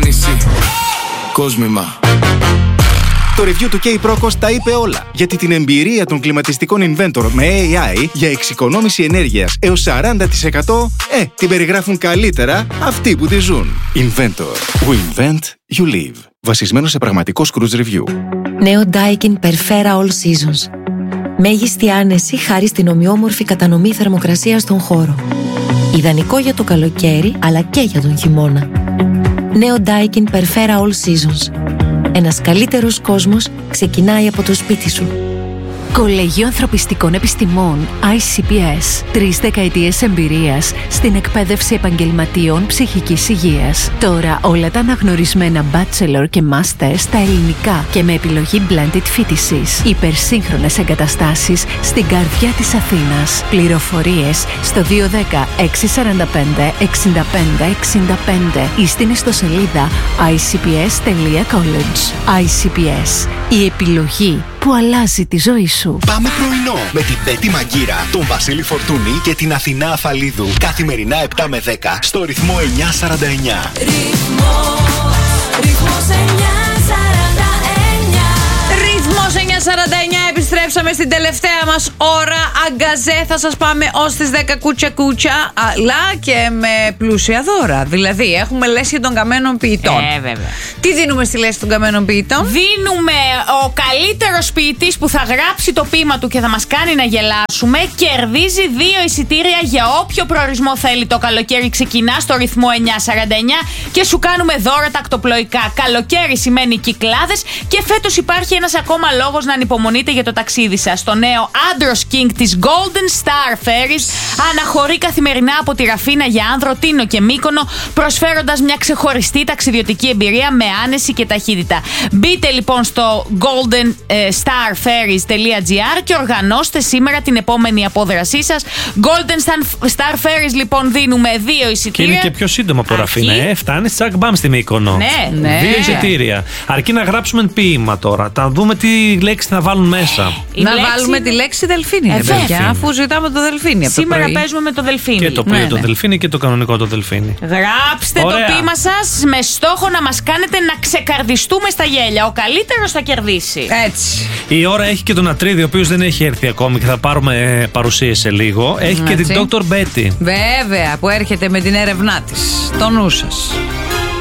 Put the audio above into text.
εμφάνιση. Κόσμημα. Το review του K-Procos τα είπε όλα. Γιατί την εμπειρία των κλιματιστικών Inventor με AI για εξοικονόμηση ενέργειας έως 40% την περιγράφουν καλύτερα αυτοί που τη ζουν. Inventor. We invent, you live. Βασισμένο σε πραγματικό cruise review. Νέο Daikin Perfera All Seasons. Μέγιστη άνεση χάρη στην ομοιόμορφη κατανομή θερμοκρασίας στον χώρο. Ιδανικό για το καλοκαίρι αλλά και για τον χειμώνα. Νέο Daikin Perfera All Seasons. Ένας καλύτερος κόσμος ξεκινάει από το σπίτι σου. Κολέγιο Ανθρωπιστικών Επιστημών ICPS. 3 δεκαετίες εμπειρίας στην εκπαίδευση επαγγελματιών ψυχικής υγείας. Τώρα όλα τα αναγνωρισμένα bachelor και master στα ελληνικά και με επιλογή blended φοιτησής. Υπερσύγχρονες εγκαταστάσεις στην καρδιά της Αθήνας. Πληροφορίες στο 210 645 65 65 ή στην ιστοσελίδα icps.college. ICPS. Η επιλογή που αλλάζει τη ζωή σου. Πάμε πρωινό με την Πέτη Μαγκύρα, τον Βασίλη Φορτούνη και την Αθηνά Αφαλίδου. Καθημερινά 7 με 10 στο ρυθμό 949. Ρυθμός 949, επιστρέψαμε στην τελευταία μας ώρα. Αγκαζέ, θα σας πάμε ως τις 10 κούτσα, αλλά και με πλούσια δώρα. Δηλαδή, έχουμε λέσχη των καμένων ποιητών. Βέβαια. Τι δίνουμε στη λέσχη των καμένων ποιητών? Δίνουμε ο καλύτερος ποιητής που θα γράψει το ποίημα του και θα μας κάνει να γελάσουμε. Κερδίζει 2 εισιτήρια για όποιο προορισμό θέλει το καλοκαίρι. Ξεκινά στο ρυθμό 949 και σου κάνουμε δώρα τακτοπλοϊκά. Καλοκαίρι σημαίνει κυκλάδες και φέτος υπάρχει ένας ακόμα λόγος να ανυπομονείτε για το ταξίδι σας. Το νέο Andros King της Golden Star Ferries αναχωρεί καθημερινά από τη Ραφίνα για Άνδρο, Τίνο και Μύκονο, προσφέροντας μια ξεχωριστή ταξιδιωτική εμπειρία με άνεση και ταχύτητα. Μπείτε λοιπόν στο goldenstarferries.gr και οργανώστε σήμερα την επόμενη απόδρασή σας. Golden Star Ferries λοιπόν δίνουμε 2 εισιτήρια. Και είναι και πιο σύντομο από Ραφίνα. Φτάνει, τσακ, μπαμ στη Μύκονο. Ναι. 2 εισιτήρια. Αρκεί να γράψουμε ποίημα τώρα. Θα δούμε τι λέξη θα βάλουν μέσα. Βάλουμε τη λέξη δελφίνι, παιδιά, αφού ζητάμε το δελφίνι. Σήμερα παίζουμε με το δελφίνι. Και το πλοίο το δελφίνι και το κανονικό το δελφίνι. Γράψτε το ποίημα σας με στόχο να μας κάνετε να ξεκαρδιστούμε στα γέλια. Ο καλύτερος θα κερδίσει. Έτσι. Η ώρα έχει και τον Ατρίδη, ο οποίος δεν έχει έρθει ακόμη και θα πάρουμε παρουσίες σε λίγο. Έχει και την Dr. Betty. Βέβαια, που έρχεται με την έρευνά της. Το νου σας.